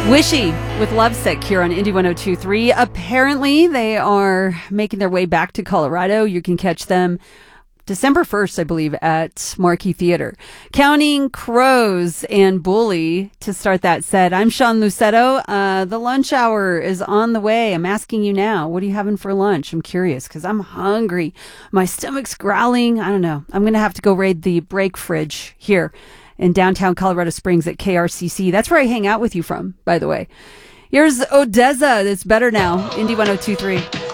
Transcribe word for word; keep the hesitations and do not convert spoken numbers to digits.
Wishy with Lovesick here on Indie one oh two point three. Apparently, they are making their way back to Colorado. You can catch them December first, I believe, at Marquee Theater. Counting Crows and Bully to start that set. I'm Sean Lucetto. Uh, the lunch hour is on the way. I'm asking you now, what are you having for lunch? I'm curious because I'm hungry. My stomach's growling. I don't know. I'm going to have to go raid the break fridge here in downtown Colorado Springs at K R C C. That's where I hang out with you from, by the way. Here's Odessa. It's better now. Indie one oh two point three.